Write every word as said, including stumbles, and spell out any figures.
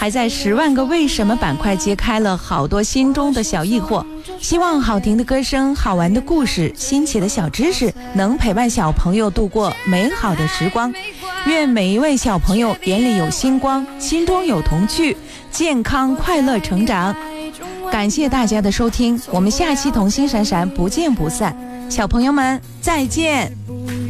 还在十万个为什么板块揭开了好多心中的小疑惑。希望好听的歌声、好玩的故事、新奇的小知识能陪伴小朋友度过美好的时光。愿每一位小朋友眼里有星光，心中有童趣，健康快乐成长。感谢大家的收听，我们下期同心闪闪不见不散。小朋友们再见。